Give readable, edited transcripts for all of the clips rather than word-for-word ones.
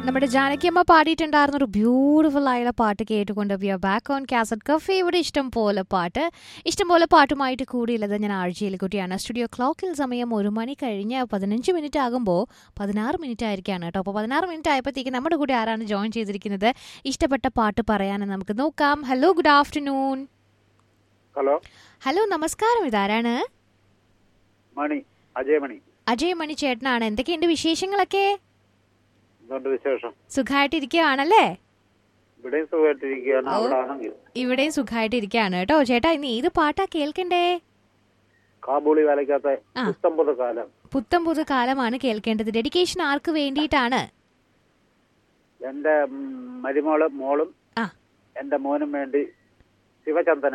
നമ്മുടെ ജാനകിയമ്മ പാടിയിട്ടുണ്ടായിരുന്ന ഒരു ബ്യൂട്ടിഫുൾ ആയുള്ള പാട്ട് കേട്ടുകൊണ്ട് V are back on cassette cafe. ഇവിടെ ഇഷ്ടംപോലെ പാട്ടുമായിട്ട് കൂടിയുള്ളത് ഞാൻ ആഴ്ചയിൽ കുട്ടിയാണ്. സ്റ്റുഡിയോ ക്ലോക്കിൽ സമയം 1 മണി കഴിഞ്ഞ് 15 മിനിറ്റ് ആകുമ്പോൾ 16 മിനിറ്റ് ആയിരിക്കാണ് കേട്ടോ. അപ്പോൾ 16 മിനിറ്റ് ആയപ്പോഴത്തേക്ക് നമ്മുടെ കൂടെ ആരാണ് ജോയിൻ ചെയ്തിരിക്കുന്നത്, ഇഷ്ടപ്പെട്ട പാട്ട് പറയാനെന്ന് നമുക്ക് നോക്കാം. Hello, good afternoon. ഹലോ, നമസ്കാരം. ഇതാരാണ്? അജയ് മണി ചേട്ടനാണ്. എന്തൊക്കെയുണ്ട് വിശേഷങ്ങളൊക്കെ? സുഖമായിട്ടിരിക്കുകയാണല്ലേ? ഇവിടെയും സുഖമായിട്ടിരിക്കുകയാണ് കേട്ടോ. ചേട്ടാ, ഇന്ന് ഏത് പാട്ടാ കേൾക്കണ്ടേ? പുത്തം പുതു കാലമാണ് കേൾക്കേണ്ടത്. ഡെഡിക്കേഷൻ ആർക്ക് വേണ്ടിയിട്ടാണ്? എന്റെ മോളും എന്റെ മോനും വേണ്ടി ശിവചന്ദന,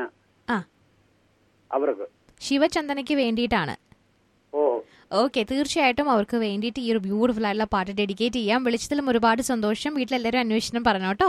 അവർക്ക് ശിവചന്ദനയ്ക്ക് വേണ്ടിയിട്ടാണ്. ഓക്കെ, തീർച്ചയായിട്ടും അവർക്ക് വേണ്ടിയിട്ട് ഈ ഒരു ബ്യൂട്ടിഫുൾ ആയിട്ടുള്ള പാട്ട് ഡെഡിക്കേറ്റ് ചെയ്യാം. വിളിച്ചതിലും ഒരുപാട് സന്തോഷം. വീട്ടിലെല്ലാവരും അന്വേഷണം പറഞ്ഞോട്ടോ.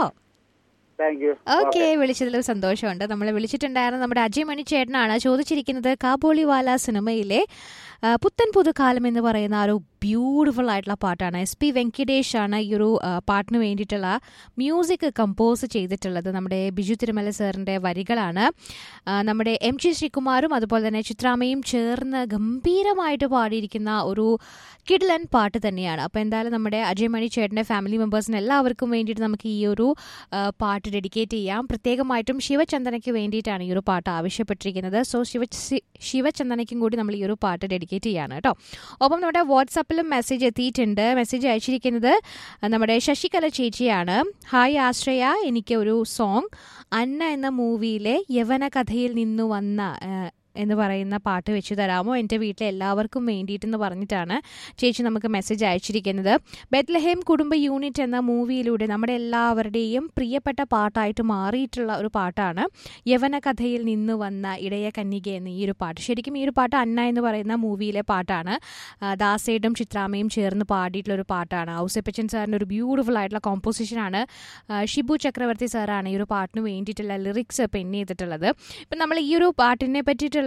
ഓക്കെ, വിളിച്ചതിൽ സന്തോഷമുണ്ട്. നമ്മളെ വിളിച്ചിട്ടുണ്ടായിരുന്ന നമ്മുടെ അജയ് മണി ചേട്ടനാണ്. ചോദിച്ചിരിക്കുന്നത് കാബൂളിവാല സിനിമയിലെ പുത്തൻ പുതുകാലം എന്ന് പറയുന്ന ഒരു ബ്യൂട്ടിഫുൾ ആയിട്ടുള്ള പാട്ടാണ്. SP വെങ്കിടേഷ് ആണ് ഈ ഒരു പാട്ടിന് വേണ്ടിയിട്ടുള്ള മ്യൂസിക് കമ്പോസ് ചെയ്തിട്ടുള്ളത്. നമ്മുടെ ബിജു തിരുമല സാറിൻ്റെ വരികളാണ്. നമ്മുടെ MG ശ്രീകുമാറും അതുപോലെ തന്നെ ചിത്രാമ്മയും ചേർന്ന് ഗംഭീരമായിട്ട് പാടിയിരിക്കുന്ന ഒരു കിടിലൻ പാട്ട് തന്നെയാണ്. അപ്പോൾ എന്തായാലും നമ്മുടെ അജയ് മണി ചേട്ടൻ്റെ ഫാമിലി മെമ്പേഴ്സിന് എല്ലാവർക്കും വേണ്ടിയിട്ട് നമുക്ക് ഈ ഒരു പാട്ട് ഡെഡിക്കേറ്റ് ചെയ്യാം. പ്രത്യേകമായിട്ടും ശിവചന്ദനയ്ക്ക് വേണ്ടിയിട്ടാണ് ഈ ഒരു പാട്ട് ആവശ്യപ്പെട്ടിരിക്കുന്നത്. സോ ശിവചന്ദനയ്ക്കും കൂടി നമ്മൾ ഈ ഒരു പാട്ട് ഡെഡിക്കേറ്റ് ചെയ്യാണ് കേട്ടോ. ഒപ്പം നമ്മുടെ വാട്സാപ്പിലും മെസ്സേജ് എത്തിയിട്ടുണ്ട്. മെസ്സേജ് അയച്ചിരിക്കുന്നത് നമ്മുടെ ശശികല ചേച്ചിയാണ്. ഹായ് ആശ്രയ, എനിക്ക് ഒരു സോങ് അന്ന എന്ന മൂവിയിലെ യവന കഥയിൽ നിന്നു വന്ന എന്ന് പറയുന്ന പാട്ട് വെച്ച് തരാമോ എൻ്റെ വീട്ടിലെ എല്ലാവർക്കും വേണ്ടിയിട്ടെന്ന് പറഞ്ഞിട്ടാണ് ചേച്ചി നമുക്ക് മെസ്സേജ് അയച്ചിരിക്കുന്നത്. ബെത്ലഹേം കുടുംബ യൂണിറ്റ് എന്ന മൂവിയിലൂടെ നമ്മുടെ എല്ലാവരുടെയും പ്രിയപ്പെട്ട പാട്ടായിട്ട് മാറിയിട്ടുള്ള ഒരു പാട്ടാണ് യവന കഥയിൽ നിന്ന് വന്ന ഇടയ കന്യക എന്ന ഈ ഒരു പാട്ട്. ശരിക്കും ഈ ഒരു പാട്ട് അന്ന എന്ന് പറയുന്ന മൂവിയിലെ പാട്ടാണ്. ദാസേട്ടും ചിത്രാമ്മയും ചേർന്ന് പാടിയിട്ടുള്ള ഒരു പാട്ടാണ്. ഔസേപ്പച്ചൻ സാറിൻ്റെ ഒരു ബ്യൂട്ടിഫുൾ ആയിട്ടുള്ള കോമ്പോസിഷനാണ്. ഷിബു ചക്രവർത്തി സാറാണ് ഈ ഒരു പാട്ടിന് വേണ്ടിയിട്ടുള്ള ലിറിക്സ് പെൻ ചെയ്തിട്ടുള്ളത്. ഇപ്പം നമ്മൾ ഈ ഒരു പാട്ടിനെ പറ്റിയിട്ടുള്ള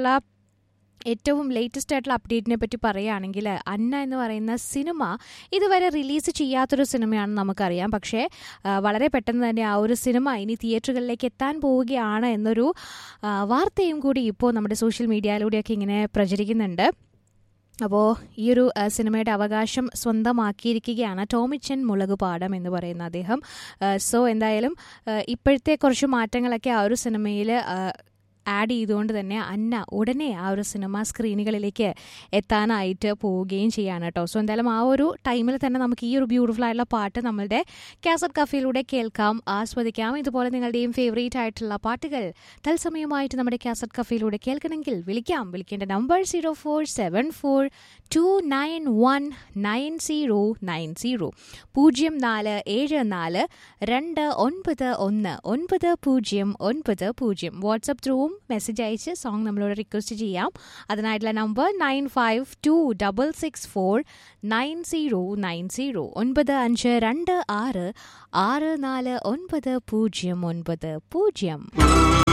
ഏറ്റവും ലേറ്റസ്റ്റ് ആയിട്ടുള്ള അപ്ഡേറ്റിനെ പറ്റി പറയുകയാണെങ്കിൽ അന്ന എന്ന് പറയുന്ന സിനിമ ഇതുവരെ റിലീസ് ചെയ്യാത്തൊരു സിനിമയാണെന്ന് നമുക്കറിയാം. പക്ഷേ വളരെ പെട്ടെന്ന് തന്നെ ആ ഒരു സിനിമ ഇനി തിയേറ്ററുകളിലേക്ക് എത്താൻ പോവുകയാണ് എന്നൊരു വാർത്തയും കൂടി ഇപ്പോൾ നമ്മുടെ സോഷ്യൽ മീഡിയയിലൂടെയൊക്കെ ഇങ്ങനെ പ്രചരിക്കുന്നുണ്ട്. അപ്പോൾ ഈ ഒരു സിനിമയുടെ അവകാശം സ്വന്തമാക്കിയിരിക്കുകയാണ് ടോമിച്ചൻ മുളകുപാടം എന്ന് പറയുന്ന അദ്ദേഹം. സോ എന്തായാലും ഇപ്പോഴത്തെ കുറച്ച് മാറ്റങ്ങളൊക്കെ ആ ഒരു സിനിമയിൽ ആഡ് ചെയ്തുകൊണ്ട് തന്നെ അന്ന ഉടനെ ആ ഒരു സിനിമ സ്ക്രീനുകളിലേക്ക് എത്താനായിട്ട് പോവുകയും ചെയ്യാണ് കേട്ടോ. സോ എന്തായാലും ആ ഒരു ടൈമിൽ തന്നെ നമുക്ക് ഈ ഒരു ബ്യൂട്ടിഫുൾ ആയിട്ടുള്ള പാട്ട് നമ്മളുടെ കാസറ്റ് കഫേയിലൂടെ കേൾക്കാം, ആസ്വദിക്കാം. ഇതുപോലെ നിങ്ങളുടെയും ഫേവറേറ്റ് ആയിട്ടുള്ള പാട്ടുകൾ തത്സമയമായിട്ട് നമ്മുടെ കാസറ്റ് കഫേയിലൂടെ കേൾക്കണമെങ്കിൽ വിളിക്കാം. വിളിക്കേണ്ട നമ്പർ 0474291990 0474291990. വാട്സപ്പ് ത്രൂവും മെസ്സേജ് അയച്ച് സോങ് നമ്മളോട് റിക്വസ്റ്റ് ചെയ്യാം. അതിനായിട്ടുള്ള നമ്പർ 9526469090 9526649090.